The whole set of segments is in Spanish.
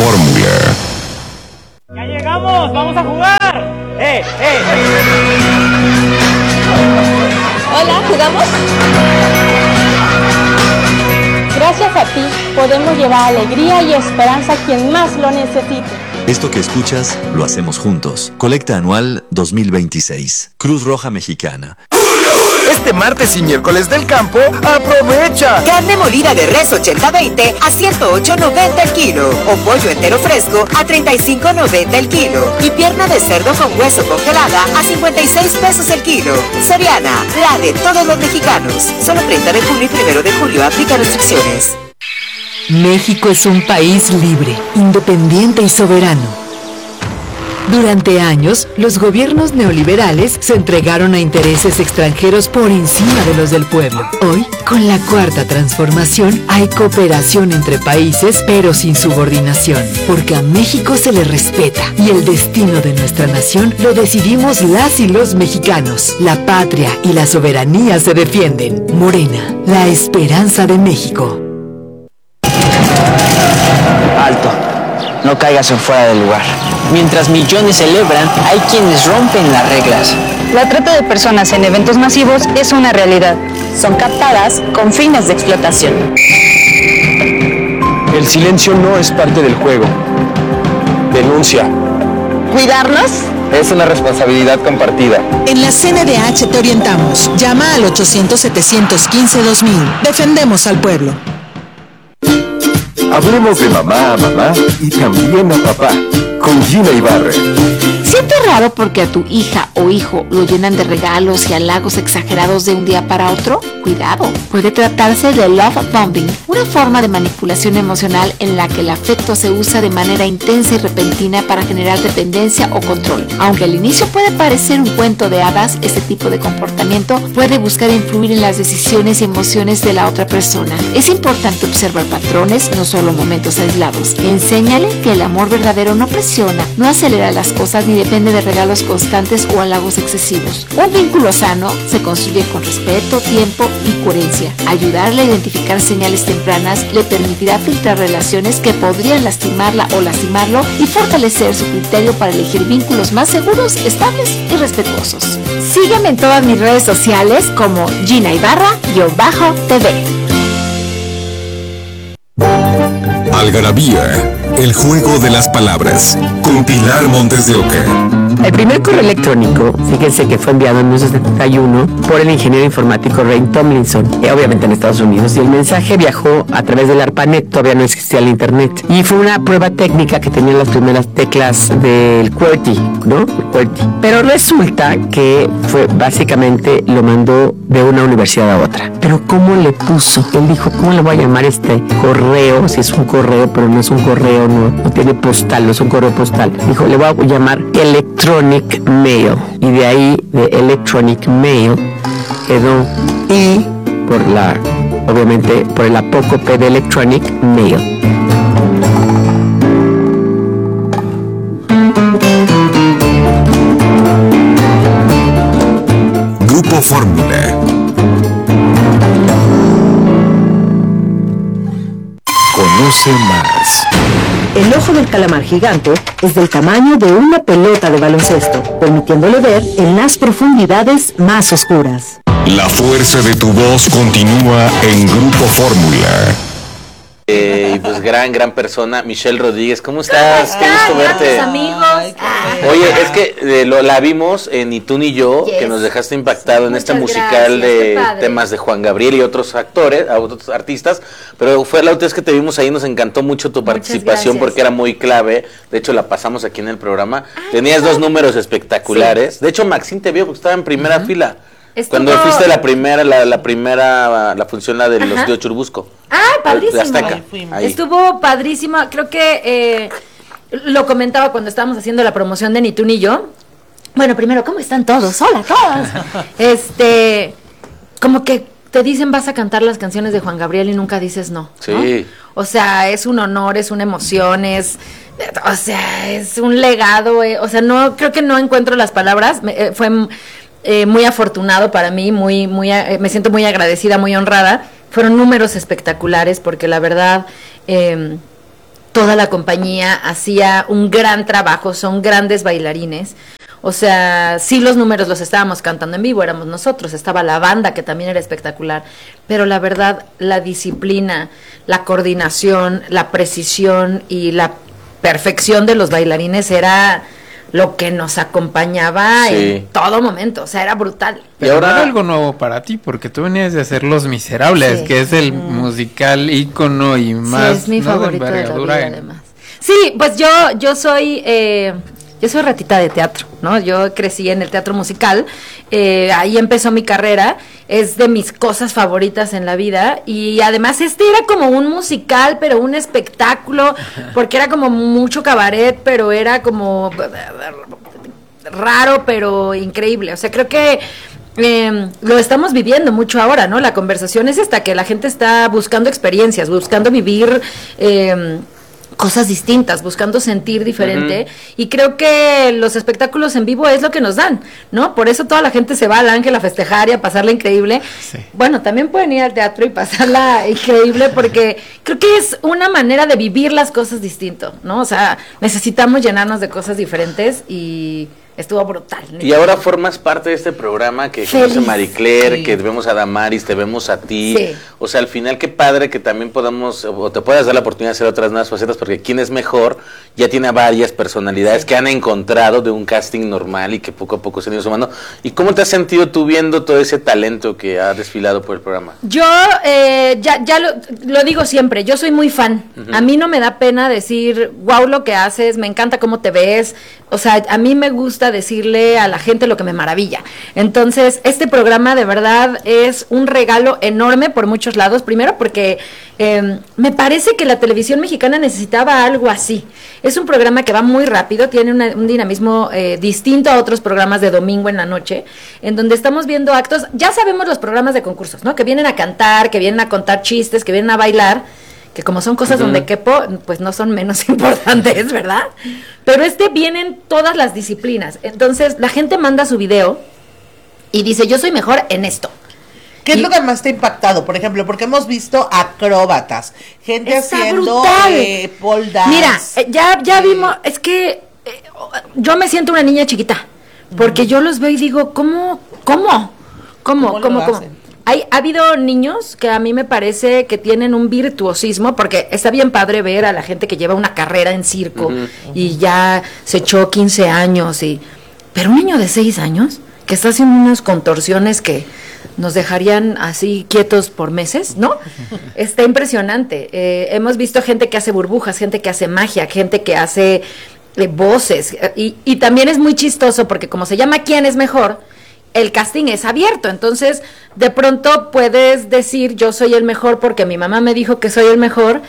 Fórmula. ¡Ya llegamos! ¡Vamos a jugar! Hola, ¿jugamos? Gracias a ti podemos llevar alegría y esperanza a quien más lo necesite. Esto que escuchas lo hacemos juntos. Colecta anual 2026. Cruz Roja Mexicana. Este martes y miércoles del campo, ¡aprovecha! Carne molida de res 80-20 a 108.90 el kilo. O pollo entero fresco a 35.90 el kilo. Y pierna de cerdo con hueso congelada a 56 pesos el kilo. Soriana, la de todos los mexicanos. Solo 30 de junio y 1 de julio. Aplica restricciones. México es un país libre, independiente y soberano. Durante años, los gobiernos neoliberales se entregaron a intereses extranjeros por encima de los del pueblo. Hoy, con la Cuarta Transformación, hay cooperación entre países, pero sin subordinación, porque a México se le respeta y el destino de nuestra nación lo decidimos las y los mexicanos. La patria y la soberanía se defienden. Morena, la esperanza de México. Alto, no caigas en fuera del lugar. Mientras millones celebran, hay quienes rompen las reglas. La trata de personas en eventos masivos es una realidad. Son captadas con fines de explotación. El silencio no es parte del juego. Denuncia. ¿Cuidarnos? Es una responsabilidad compartida. En la CNDH te orientamos. Llama al 800-715-2000. Defendemos al pueblo. Hablemos de mamá a mamá y también a papá, con Gina Ibarra. ¿Sientes raro porque a tu hija o hijo lo llenan de regalos y halagos exagerados de un día para otro? Cuidado, puede tratarse de love bombing, una forma de manipulación emocional en la que el afecto se usa de manera intensa y repentina para generar dependencia o control. Aunque al inicio puede parecer un cuento de hadas, este tipo de comportamiento puede buscar influir en las decisiones y emociones de la otra persona. Es importante observar patrones, no solo momentos aislados. Enséñale que el amor verdadero no presiona, no acelera las cosas ni depende de regalos constantes o halagos excesivos. Un vínculo sano se construye con respeto, tiempo y coherencia. Ayudarle a identificar señales tempranas le permitirá filtrar relaciones que podrían lastimarla o lastimarlo y fortalecer su criterio para elegir vínculos más seguros, estables y respetuosos. Sígueme en todas mis redes sociales como Gina Ibarra-TV. Algarabía, el juego de las palabras, con Pilar Montes de Oca. El primer correo electrónico, fíjense que fue enviado en 1971 por el ingeniero informático Ray Tomlinson, obviamente en Estados Unidos, y el mensaje viajó a través del ARPANET, todavía no existía el internet, y fue una prueba técnica que tenía las primeras teclas del QWERTY, ¿no? El QWERTY. Pero resulta que fue básicamente lo mandó de una universidad a otra. Pero ¿cómo le puso? Él dijo, ¿cómo le voy a llamar este correo? Si es un correo, pero no es un correo, no tiene postal, no es un correo postal. Dijo, le voy a llamar Electronic Mail, y de ahí de Electronic Mail quedó I por la, obviamente por el apócope de Electronic Mail. Grupo Fórmula. Conoce más. El ojo del calamar gigante es del tamaño de una pelota de baloncesto, permitiéndole ver en las profundidades más oscuras. La fuerza de tu voz continúa en Grupo Fórmula. Y pues gran persona, Michelle Rodríguez, ¿cómo estás? Qué gusto verte. Amigos. Oye, es que la vimos en Ni tú ni yo, que nos dejaste impactado en este musical de temas de Juan Gabriel y otros actores, otros artistas, pero fue la última vez que te vimos ahí, nos encantó mucho tu participación porque era muy clave. De hecho, la pasamos aquí en el programa. Tenías 2 números espectaculares. Sí. De hecho, Maxine te vio porque estaba en primera fila. Cuando fuiste la función de los tíos Churubusco. Padrísimo. Azteca, estuvo padrísimo. Creo que lo comentaba cuando estábamos haciendo la promoción de Ni tú ni yo. Bueno, primero, ¿cómo están todos? Hola, todos. Como que te dicen vas a cantar las canciones de Juan Gabriel y nunca dices no. Sí. ¿No? O sea, es un honor, es una emoción, es un legado. No, creo que no encuentro las palabras. Fue muy afortunado para mí, me siento muy agradecida, muy honrada. Fueron números espectaculares porque la verdad toda la compañía hacía un gran trabajo, son grandes bailarines. O sea, sí, los números los estábamos cantando en vivo, éramos nosotros, estaba la banda que también era espectacular, pero la verdad, la disciplina, la coordinación, la precisión y la perfección de los bailarines era lo que nos acompañaba en todo momento, o sea, era brutal. Pero ahora era algo nuevo para ti, porque tú venías de hacer Los Miserables, que es el musical ícono y más, es mi favorito de la vida, además. Sí, pues yo soy ratita de teatro, ¿no? Yo crecí en el teatro musical, ahí empezó mi carrera, es de mis cosas favoritas en la vida, y además era como un musical, pero un espectáculo, porque era como mucho cabaret, pero era como raro, pero increíble. O sea, creo que lo estamos viviendo mucho ahora, ¿no? La conversación es esta, que la gente está buscando experiencias, buscando vivir cosas distintas, buscando sentir diferente, y creo que los espectáculos en vivo es lo que nos dan, ¿no? Por eso toda la gente se va al Ángel a festejar y a pasarla increíble. Bueno, también pueden ir al teatro y pasarla increíble, porque creo que es una manera de vivir las cosas distinto, ¿no? O sea, necesitamos llenarnos de cosas diferentes y estuvo brutal. Y ahora formas parte de este programa que conoce Marie Claire, que vemos a Damaris, te vemos a ti. O sea, al final qué padre que también podamos, o te puedas dar la oportunidad de hacer otras nuevas facetas, porque Quién es Mejor ya tiene varias personalidades que han encontrado de un casting normal y que poco a poco se han ido sumando. ¿Y cómo te has sentido tú viendo todo ese talento que ha desfilado por el programa? Yo ya lo digo siempre, yo soy muy fan. A mí no me da pena decir, wow, lo que haces, me encanta cómo te ves. O sea, a mí me gusta decirle a la gente lo que me maravilla. Entonces, este programa de verdad es un regalo enorme por muchos lados. Primero porque me parece que la televisión mexicana necesitaba algo así. Es un programa que va muy rápido, tiene un dinamismo distinto a otros programas de domingo en la noche, en donde estamos viendo actos. Ya sabemos los programas de concursos, ¿no? Que vienen a cantar, que vienen a contar chistes, que vienen a bailar, que como son cosas donde quepo, pues no son menos importantes, ¿verdad? Pero vienen todas las disciplinas. Entonces, la gente manda su video y dice, yo soy mejor en esto. ¿Qué es lo que más te ha impactado? Por ejemplo, porque hemos visto acróbatas, gente haciendo pole dance. Mira, ya vimos, es que yo me siento una niña chiquita, porque yo los veo y digo, ¿cómo? Ha habido niños que a mí me parece que tienen un virtuosismo, porque está bien padre ver a la gente que lleva una carrera en circo y ya se echó 15 años, pero un niño de 6 años que está haciendo unas contorsiones que nos dejarían así quietos por meses, ¿no? Está impresionante. Hemos visto gente que hace burbujas, gente que hace magia, gente que hace voces, y también es muy chistoso porque como se llama ¿Quién es Mejor?, el casting es abierto, entonces de pronto puedes decir yo soy el mejor porque mi mamá me dijo que soy el mejor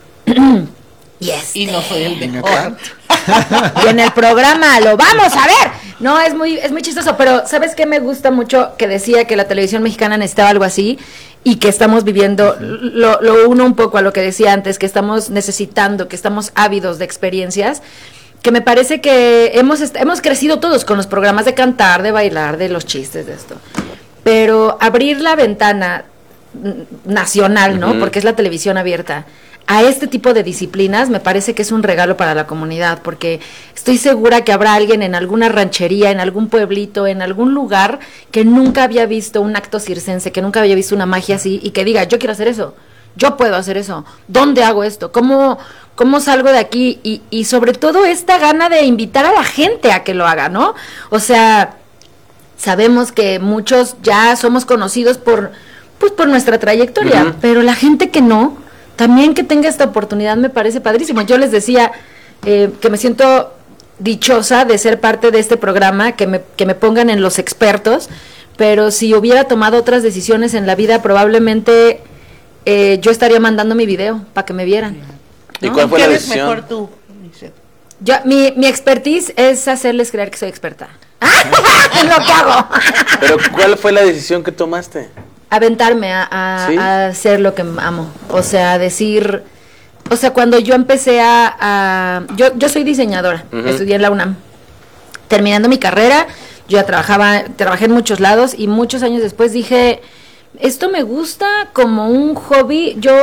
y no soy el mejor. Y en el programa lo vamos a ver. No, es muy chistoso, pero ¿sabes qué me gusta mucho? Que decía que la televisión mexicana necesitaba algo así y que estamos viviendo, lo uno un poco a lo que decía antes, que estamos necesitando, que estamos ávidos de experiencias, que me parece que hemos crecido todos con los programas de cantar, de bailar, de los chistes, de esto. Pero abrir la ventana nacional, ¿no? Porque es la televisión abierta, a este tipo de disciplinas, me parece que es un regalo para la comunidad, porque estoy segura que habrá alguien en alguna ranchería, en algún pueblito, en algún lugar, que nunca había visto un acto circense, que nunca había visto una magia así, y que diga, yo quiero hacer eso, yo puedo hacer eso, ¿dónde hago esto? ¿Cómo salgo de aquí? Y sobre todo esta gana de invitar a la gente a que lo haga, ¿no? O sea, sabemos que muchos ya somos conocidos por nuestra trayectoria, pero la gente que no, también que tenga esta oportunidad me parece padrísimo. Yo les decía que me siento dichosa de ser parte de este programa, que me pongan en los expertos, pero si hubiera tomado otras decisiones en la vida, probablemente yo estaría mandando mi video para que me vieran, ¿no? ¿Y cuál fue la ¿Qué eres decisión? mejor tú? Mi expertise es hacerles creer que soy experta. Es lo que hago. Pero ¿cuál fue la decisión que tomaste? Aventarme a hacer lo que amo, o sea, decir, o sea, cuando yo empecé yo soy diseñadora, estudié en la UNAM, terminando mi carrera, yo ya trabajé en muchos lados, y muchos años después dije, esto me gusta como un hobby. Yo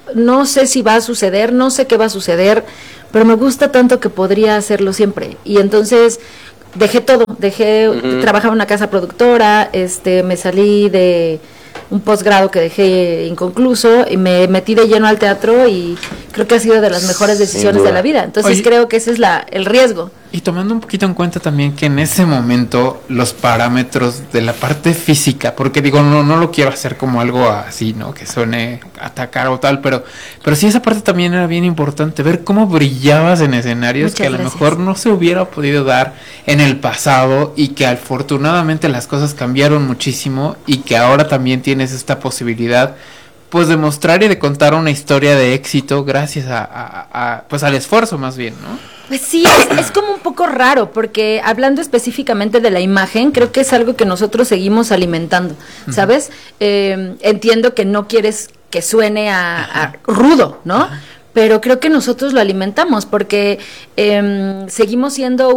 no sé si va a suceder, no sé qué va a suceder, pero me gusta tanto que podría hacerlo siempre. Y entonces dejé todo, trabajaba en una casa productora, me salí de un posgrado que dejé inconcluso y me metí de lleno al teatro y creo que ha sido de las mejores decisiones de la vida. Entonces creo que ese es el riesgo. Y tomando un poquito en cuenta también que en ese momento los parámetros de la parte física, porque digo, no lo quiero hacer como algo así, ¿no? Que suene atacar o tal, pero sí esa parte también era bien importante, ver cómo brillabas en escenarios. Muchas que a lo mejor no se hubiera podido dar en el pasado y que afortunadamente las cosas cambiaron muchísimo y que ahora también tienes esta posibilidad pues de mostrar y de contar una historia de éxito gracias pues al esfuerzo más bien, ¿no? Pues sí, es como un poco raro, porque hablando específicamente de la imagen, creo que es algo que nosotros seguimos alimentando, ¿sabes? Entiendo que no quieres que suene a rudo, ¿no? Ajá. Pero creo que nosotros lo alimentamos, porque seguimos siendo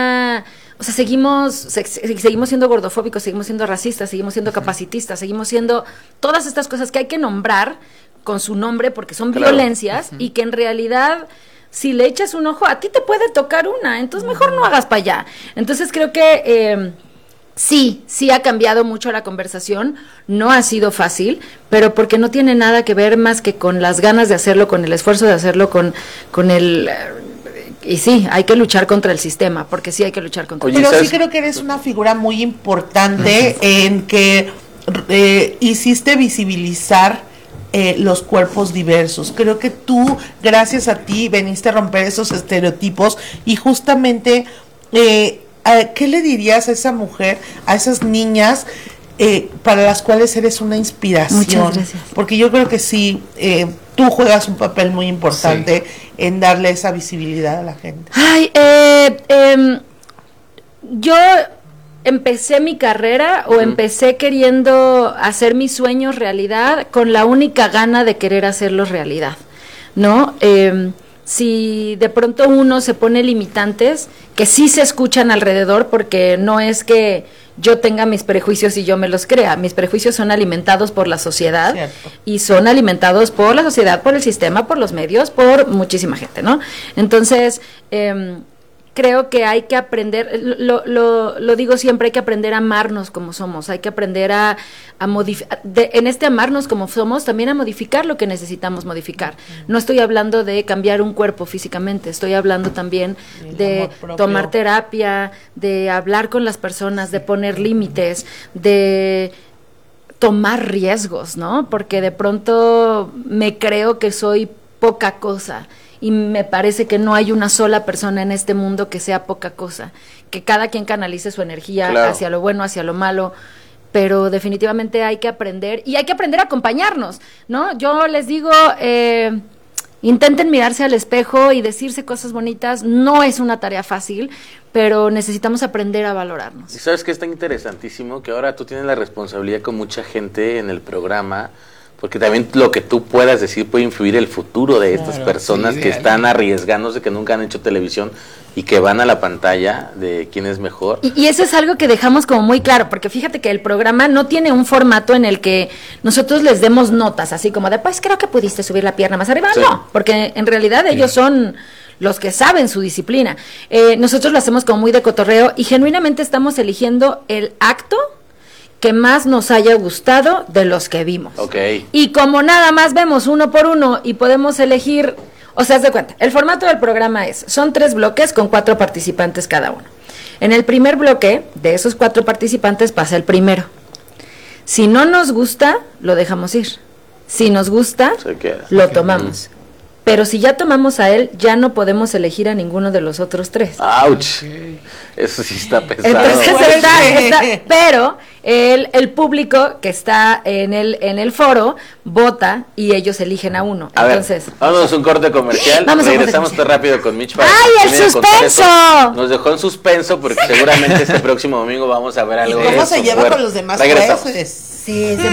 seguimos siendo gordofóbicos, seguimos siendo racistas, seguimos siendo capacitistas, seguimos siendo todas estas cosas que hay que nombrar con su nombre porque son violencias y que en realidad si le echas un ojo a ti te puede tocar una, entonces mejor no hagas para allá. Entonces creo que sí ha cambiado mucho la conversación, no ha sido fácil, pero porque no tiene nada que ver más que con las ganas de hacerlo, con el esfuerzo de hacerlo, con el... Y sí, hay que luchar contra el sistema, porque sí hay que luchar contra el sistema. Pero sí creo que eres una figura muy importante en que hiciste visibilizar los cuerpos diversos. Creo que tú, gracias a ti, veniste a romper esos estereotipos y justamente, ¿qué le dirías a esa mujer, a esas niñas para las cuales eres una inspiración? Muchas gracias. Porque yo creo que sí, tú juegas un papel muy importante en darle esa visibilidad a la gente. Ay, yo empecé mi carrera o empecé queriendo hacer mis sueños realidad con la única gana de querer hacerlos realidad, ¿no? Si de pronto uno se pone limitantes, que sí se escuchan alrededor, porque no es que yo tenga mis prejuicios y yo me los crea, mis prejuicios son alimentados por la sociedad. Cierto. Y son alimentados por la sociedad, por el sistema, por los medios, por muchísima gente, ¿no? Entonces, creo que hay que aprender, lo digo siempre, hay que aprender a amarnos como somos, hay que aprender a modificar, en este amarnos como somos, también a modificar lo que necesitamos modificar. No estoy hablando de cambiar un cuerpo físicamente, estoy hablando también de tomar terapia, de hablar con las personas, de poner límites, de tomar riesgos, ¿no? Porque de pronto me creo que soy poca cosa. Y me parece que no hay una sola persona en este mundo que sea poca cosa, que cada quien canalice su energía hacia lo bueno, hacia lo malo, pero definitivamente hay que aprender, y hay que aprender a acompañarnos, ¿no? Yo les digo, intenten mirarse al espejo y decirse cosas bonitas, no es una tarea fácil, pero necesitamos aprender a valorarnos. Y sabes que es tan interesantísimo que ahora tú tienes la responsabilidad con mucha gente en el programa, porque también lo que tú puedas decir puede influir el futuro de estas personas que están arriesgándose, que nunca han hecho televisión y que van a la pantalla de quién es mejor. Y eso es algo que dejamos como muy claro, porque fíjate que el programa no tiene un formato en el que nosotros les demos notas, así como de, pues creo que pudiste subir la pierna más arriba. Sí. No, porque en realidad ellos son los que saben su disciplina. Nosotros lo hacemos como muy de cotorreo y genuinamente estamos eligiendo el acto que más nos haya gustado de los que vimos. Okay. Y como nada más vemos uno por uno y podemos elegir, o sea, haz de cuenta, el formato del programa son 3 bloques con 4 participantes cada uno. En el primer bloque, de esos 4 participantes, pasa el primero. Si no nos gusta, lo dejamos ir. Si nos gusta, lo tomamos. Pero si ya tomamos a él, ya no podemos elegir a ninguno de los otros 3. ¡Auch! Eso sí está pesado. Entonces pero el público que está en el foro vota y ellos eligen a uno. Entonces, vámonos a un corte comercial. Regresamos todo rápido con Mitch. ¡Ay, el suspenso! Nos dejó en suspenso porque seguramente este próximo domingo vamos a ver algo. ¿Cómo se lleva con los demás jueces? Sí, se